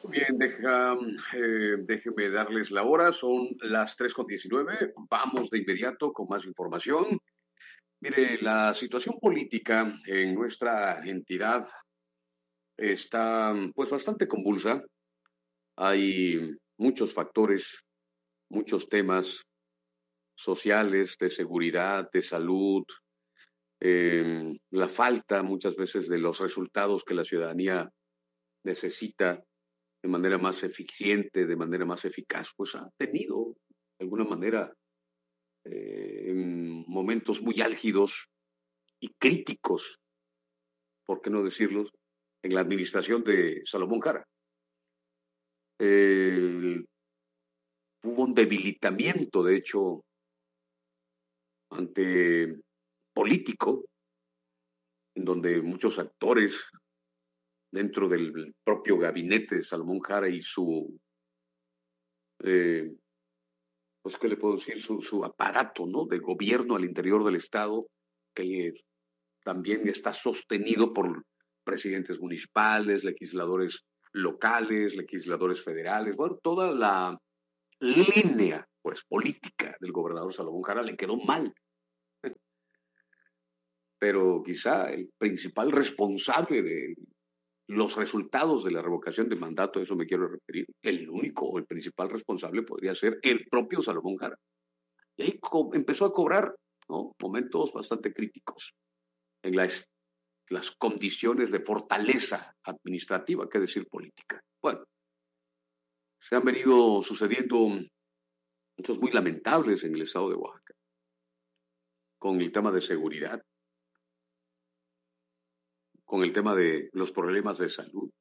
Bien, déjeme darles la hora, son las 3:19. Vamos de inmediato con más información. Mire, la situación política en nuestra entidad está pues bastante convulsa. Hay muchos factores, muchos temas sociales, de seguridad, de salud, la falta muchas veces de los resultados que la ciudadanía necesita de manera más eficiente, de manera más eficaz, pues ha tenido, de alguna manera, en momentos muy álgidos y críticos, por qué no decirlo, en la administración de Salomón Jara. Hubo un debilitamiento, de hecho, ante político, en donde muchos actores dentro del propio gabinete de Salomón Jara y su pues, ¿qué le puedo decir? Su aparato, ¿no? De gobierno al interior del Estado, que también está sostenido por presidentes municipales, legisladores locales, legisladores federales, bueno, toda la línea, pues, política del gobernador Salomón Jara le quedó mal. Pero quizá el principal responsable de los resultados de la revocación de mandato, a eso me quiero referir, el único o el principal responsable podría ser el propio Salomón Jara. Y ahí empezó a cobrar, ¿no?, momentos bastante críticos en las condiciones de fortaleza administrativa, qué decir política. Bueno, se han venido sucediendo hechos muy lamentables en el estado de Oaxaca, con el tema de seguridad, con el tema de los problemas de salud,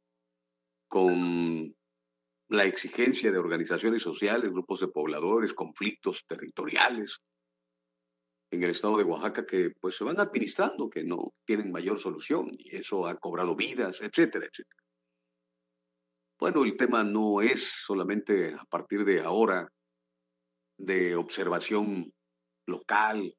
con la exigencia de organizaciones sociales, grupos de pobladores, conflictos territoriales en el estado de Oaxaca que pues se van administrando, que no tienen mayor solución y eso ha cobrado vidas, etcétera, etcétera. Bueno, el tema no es solamente a partir de ahora de observación local,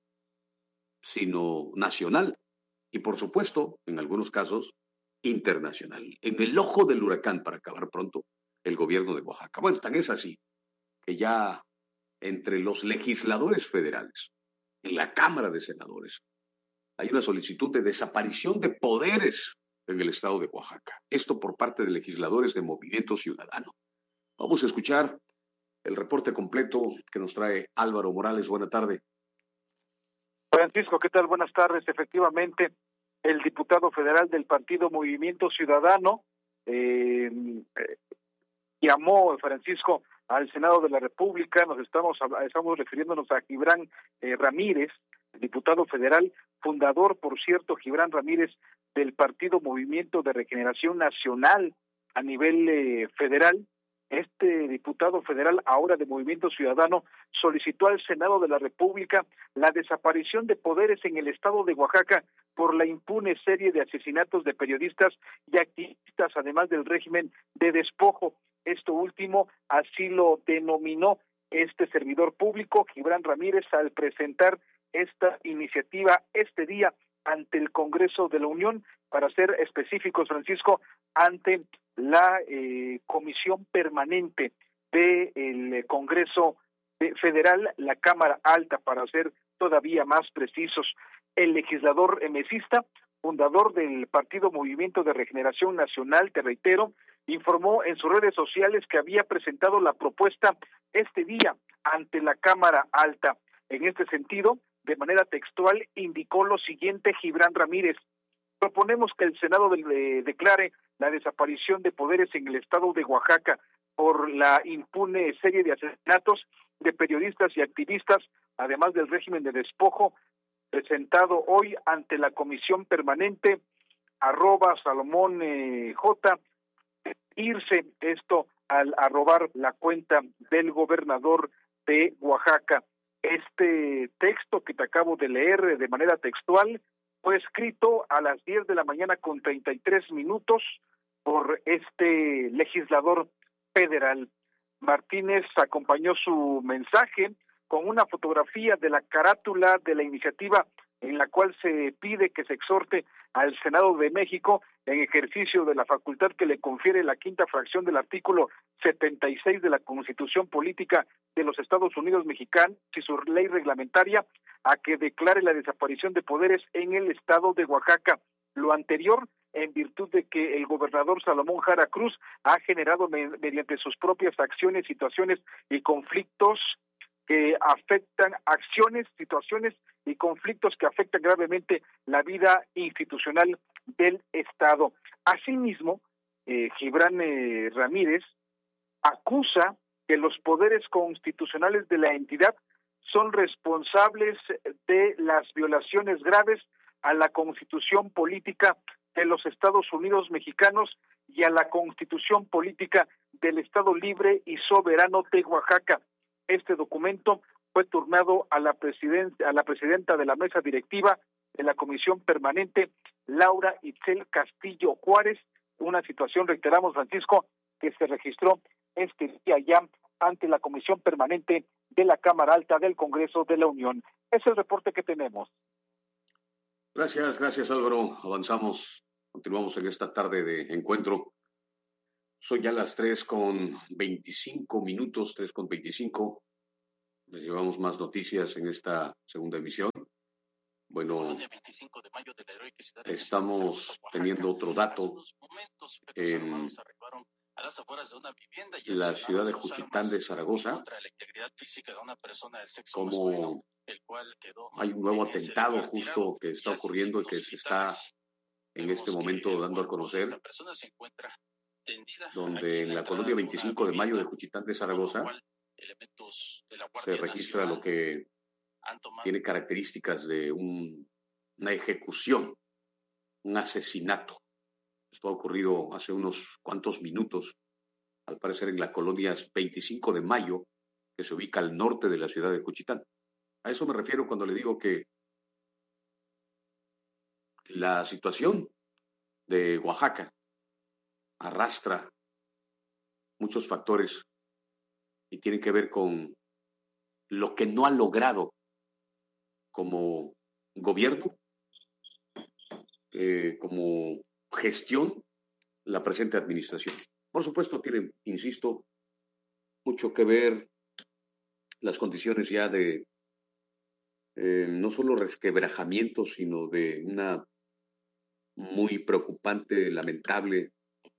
sino nacional y por supuesto, en algunos casos, internacional. En el ojo del huracán, para acabar pronto, el gobierno de Oaxaca. Bueno, tan es así que ya entre los legisladores federales, en la Cámara de Senadores, hay una solicitud de desaparición de poderes en el estado de Oaxaca. Esto por parte de legisladores de Movimiento Ciudadano. Vamos a escuchar el reporte completo que nos trae Álvaro Morales. Buena tarde. Francisco, ¿qué tal? Buenas tardes. Efectivamente, el diputado federal del partido Movimiento Ciudadano llamó, Francisco, al Senado de la República. Estamos refiriéndonos a Gibran Ramírez, diputado federal, fundador, por cierto, Gibran Ramírez, del partido Movimiento de Regeneración Nacional a nivel federal. Este diputado federal, ahora de Movimiento Ciudadano, solicitó al Senado de la República la desaparición de poderes en el estado de Oaxaca por la impune serie de asesinatos de periodistas y activistas, además del régimen de despojo. Esto último así lo denominó este servidor público, Gibran Ramírez, al presentar esta iniciativa este día ante el Congreso de la Unión, para ser específicos, Francisco, ante la Comisión Permanente del Congreso Federal, la Cámara Alta, para ser todavía más precisos. El legislador mesista, fundador del partido Movimiento de Regeneración Nacional, te reitero, informó en sus redes sociales que había presentado la propuesta este día ante la Cámara Alta. En este sentido, de manera textual, indicó lo siguiente Gibran Ramírez: proponemos que el Senado declare la desaparición de poderes en el estado de Oaxaca por la impune serie de asesinatos de periodistas y activistas, además del régimen de despojo, presentado hoy ante la Comisión Permanente @Salomón J, irse esto al arrobar la cuenta del gobernador de Oaxaca. Este texto que te acabo de leer de manera textual fue escrito a las 10 de la mañana con 33 minutos por este legislador federal. Martínez acompañó su mensaje con una fotografía de la carátula de la iniciativa en la cual se pide que se exhorte al Senado de México en ejercicio de la facultad que le confiere la quinta fracción del artículo 76 de la Constitución Política de los Estados Unidos Mexicanos y su ley reglamentaria, a que declare la desaparición de poderes en el estado de Oaxaca. Lo anterior en virtud de que el gobernador Salomón Jara Cruz ha generado mediante sus propias acciones, situaciones y conflictos que afectan situaciones y conflictos que afectan gravemente la vida institucional del Estado. Asimismo, Gibran Ramírez acusa que los poderes constitucionales de la entidad son responsables de las violaciones graves a la Constitución Política de los Estados Unidos Mexicanos y a la Constitución Política del Estado Libre y Soberano de Oaxaca. Este documento fue turnado a la presidenta de la mesa directiva de la Comisión Permanente, Laura Itzel Castillo Juárez, una situación, reiteramos, Francisco, que se registró este día ya ante la Comisión Permanente de la Cámara Alta del Congreso de la Unión. Es el reporte que tenemos. Gracias Álvaro. Avanzamos, continuamos en esta tarde de encuentro. Son ya las 3:25 minutos, 3:25. Les llevamos más noticias en esta segunda emisión. Bueno, estamos teniendo otro dato en la ciudad de Juchitán de Zaragoza, como hay un nuevo atentado justo que está ocurriendo y que se está en este momento dando a conocer, donde en la colonia 25 de Mayo de Juchitán de Zaragoza se registra lo que tiene características de una ejecución, un asesinato. Esto ha ocurrido hace unos cuantos minutos, al parecer en la colonia 25 de Mayo, que se ubica al norte de la ciudad de Juchitán. A eso me refiero cuando le digo que la situación de Oaxaca arrastra muchos factores y tiene que ver con lo que no ha logrado como gobierno, como gestión, la presente administración. Por supuesto, tiene, insisto, mucho que ver las condiciones ya de no solo resquebrajamiento, sino de una muy preocupante, lamentable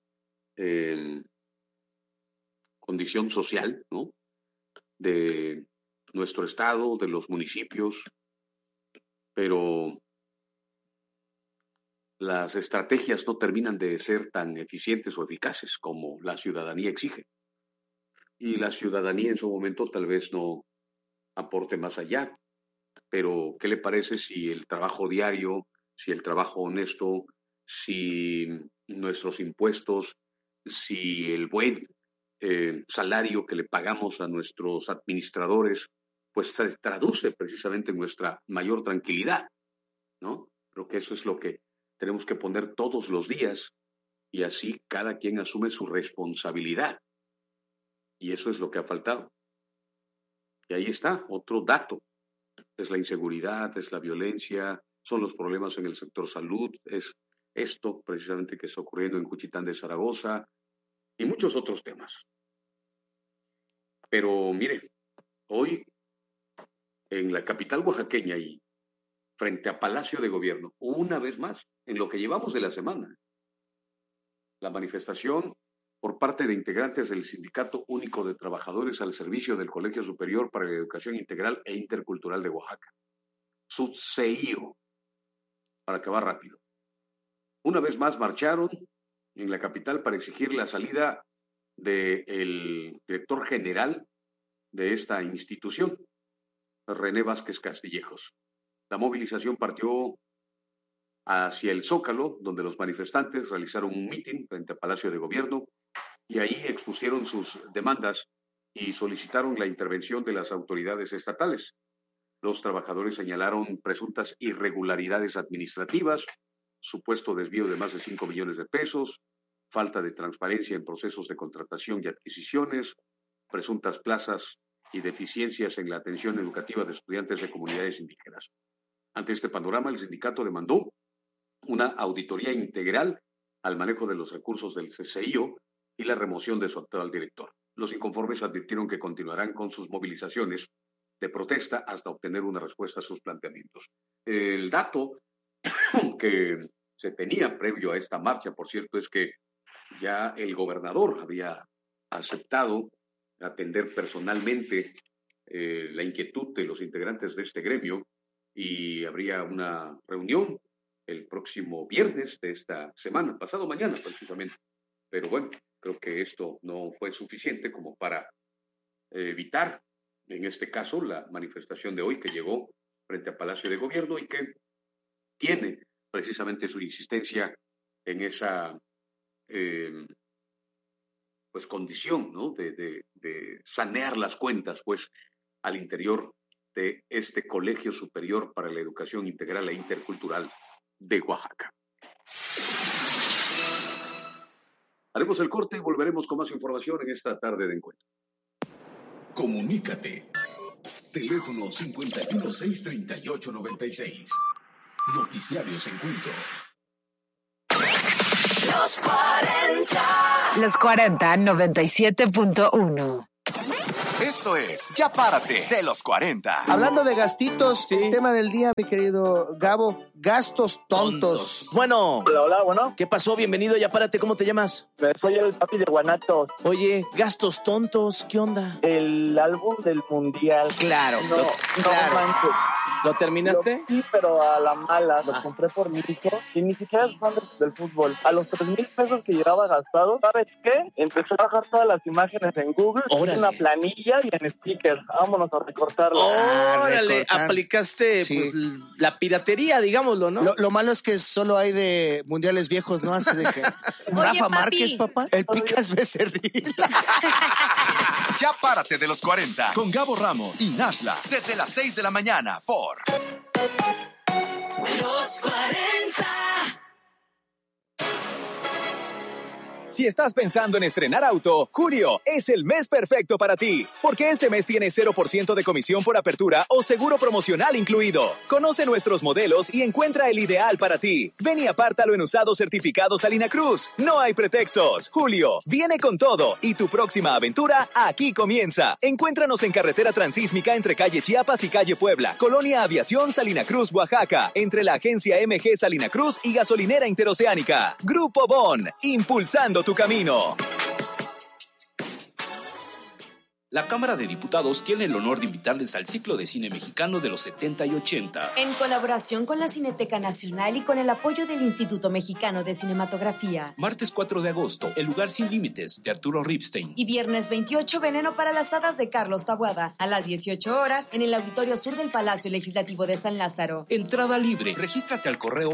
condición social, ¿no?, de nuestro estado, de los municipios, pero las estrategias no terminan de ser tan eficientes o eficaces como la ciudadanía exige. Y la ciudadanía en su momento tal vez no aporte más allá. Pero, ¿qué le parece si el trabajo diario, si el trabajo honesto, si nuestros impuestos, si el buen salario que le pagamos a nuestros administradores, pues se traduce precisamente en nuestra mayor tranquilidad, ¿no? Creo que eso es lo que tenemos que poner todos los días y así cada quien asume su responsabilidad. Y eso es lo que ha faltado. Y ahí está, otro dato. Es la inseguridad, es la violencia, son los problemas en el sector salud, es esto precisamente que está ocurriendo en Juchitán de Zaragoza y muchos otros temas. Pero mire, hoy en la capital oaxaqueña y frente a Palacio de Gobierno, una vez más, en lo que llevamos de la semana, la manifestación por parte de integrantes del Sindicato Único de Trabajadores al servicio del Colegio Superior para la Educación Integral e Intercultural de Oaxaca, su CEIO, para acabar rápido. Una vez más marcharon en la capital para exigir la salida del director general de esta institución, René Vázquez Castillejos. La movilización partió hacia el Zócalo, donde los manifestantes realizaron un mitin frente al Palacio de Gobierno y ahí expusieron sus demandas y solicitaron la intervención de las autoridades estatales. Los trabajadores señalaron presuntas irregularidades administrativas, supuesto desvío de más de 5 millones de pesos, falta de transparencia en procesos de contratación y adquisiciones, presuntas plazas y deficiencias en la atención educativa de estudiantes de comunidades indígenas. Ante este panorama, el sindicato demandó una auditoría integral al manejo de los recursos del CCIO y la remoción de su actual director. Los inconformes advirtieron que continuarán con sus movilizaciones de protesta hasta obtener una respuesta a sus planteamientos. El dato que se tenía previo a esta marcha, por cierto, es que ya el gobernador había aceptado atender personalmente la inquietud de los integrantes de este gremio y habría una reunión el próximo viernes de esta semana, pasado mañana precisamente. Pero bueno, creo que esto no fue suficiente como para evitar, en este caso, la manifestación de hoy que llegó frente al Palacio de Gobierno y que tiene precisamente su insistencia en esa pues condición, ¿no? de sanear las cuentas pues al interior de este Colegio Superior para la Educación Integral e Intercultural de Oaxaca. Haremos el corte y volveremos con más información en esta tarde de encuentro. Comunícate. Teléfono 5163896. Noticiarios Encuentro. Los 40 97.1. Esto es Ya Párate de los 40. Hablando de gastitos, sí. El tema del día, mi querido Gabo, gastos tontos. Bueno. Hola, bueno. ¿Qué pasó? Bienvenido, Ya Párate, ¿cómo te llamas? Soy el papi de Guanatos. Oye, gastos tontos, ¿qué onda? El álbum del Mundial. Claro, No manches. ¿Lo terminaste? Sí, pero a la mala. Lo compré por mi hijo y ni siquiera es fan del fútbol. A los 3,000 pesos que llevaba gastado, ¿sabes qué? Empecé a bajar todas las imágenes en Google, en una planilla y en stickers. Vámonos a recortarlo. Órale, aplicaste pues la piratería, digámoslo, ¿no? Lo malo es que solo hay de mundiales viejos, ¿no? Así de que Rafa Márquez, papá, el Picas Becerril. Ya Párate de los 40 con Gabo Ramos y Nashla desde las 6 de la mañana por Los 40. Si estás pensando en estrenar auto, julio es el mes perfecto para ti, porque este mes tiene 0% de comisión por apertura o seguro promocional incluido. Conoce nuestros modelos y encuentra el ideal para ti. Ven y apártalo en usados certificados Salina Cruz. No hay pretextos. Julio viene con todo y tu próxima aventura aquí comienza. Encuéntranos en carretera transísmica entre calle Chiapas y calle Puebla, Colonia Aviación Salina Cruz, Oaxaca, entre la agencia MG Salina Cruz y Gasolinera Interoceánica. Grupo Bon, impulsando tu camino. La Cámara de Diputados tiene el honor de invitarles al ciclo de cine mexicano de los 70 y 80. En colaboración con la Cineteca Nacional y con el apoyo del Instituto Mexicano de Cinematografía. Martes 4 de agosto, El lugar sin límites, de Arturo Ripstein. Y viernes 28, Veneno para las hadas, de Carlos Taboada, a las 18 horas en el Auditorio Sur del Palacio Legislativo de San Lázaro. Entrada libre. Regístrate al correo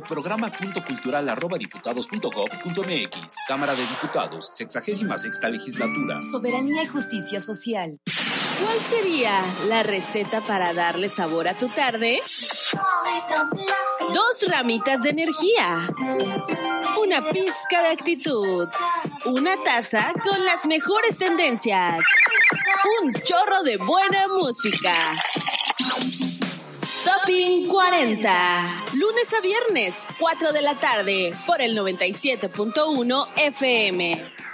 programa.cultural@diputados.gov.mx. Cámara de Diputados, 66ª Legislatura. Soberanía y justicia social. ¿Cuál sería la receta para darle sabor a tu tarde? 2 ramitas de energía, una pizca de actitud, una taza con las mejores tendencias, un chorro de buena música. Topping 40, lunes a viernes, 4 de la tarde, por el 97.1 FM.